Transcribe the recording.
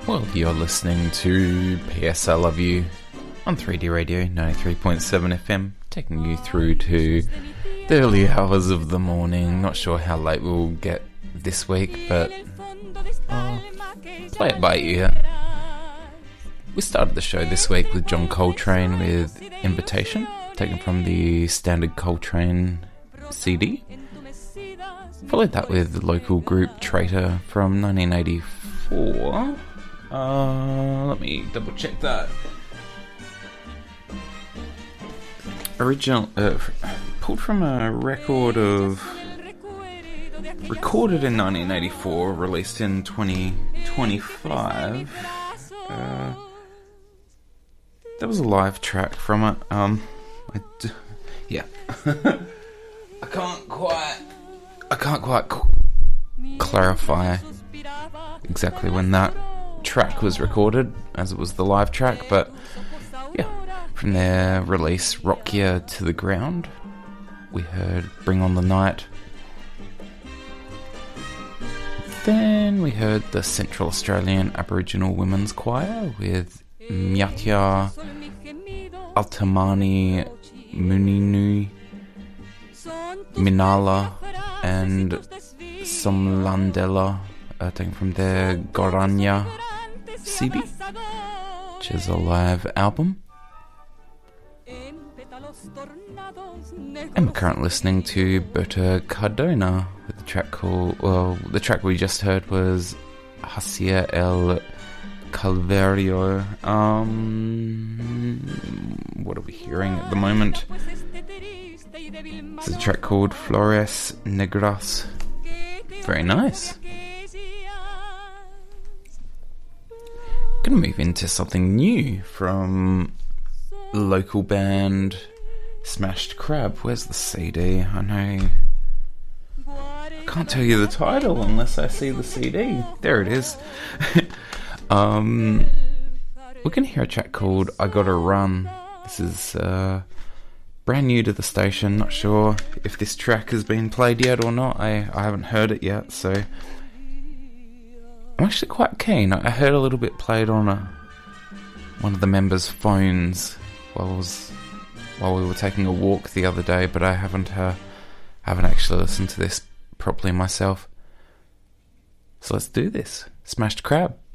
Well, you're listening to PS I Love You on 3D Radio 93.7 FM, taking you through to the early hours of the morning. Not sure how late we'll get this week, but I'll play it by ear. We started the show this week with John Coltrane with Invitation, taken from the standard Coltrane CD. Followed that with the local group Traitor from 1984. Let me double check that. Pulled from a record of recorded in 1984, released in 2025. There was a live track from it. I can't quite clarify exactly when that track was recorded, as it was the live track, but yeah, from their release Rock Ya to the Ground, we heard Bring On The Night. Then we heard the Central Australian Aboriginal Women's Choir with Myatya Altamani Muninu Minala and Somlandela, taken from their Goranya CD, which is a live album. And we're currently listening to Berta Cardona with the track called, the track we just heard was Hacia El Calvario. What are we hearing at the moment? It's a track called Flores Negras. Very nice. Gonna move into something new from local band Smashed Crab. Where's the CD? I can't tell you the title unless I see the CD. There it is. We're gonna hear a track called I Gotta Run. This is brand new to the station. Not sure if this track has been played yet or not. I haven't heard it yet, so I'm actually quite keen. I heard a little bit played on one of the members' phones while we were taking a walk the other day, but I haven't actually listened to this properly myself. So let's do this. Smashed Crab.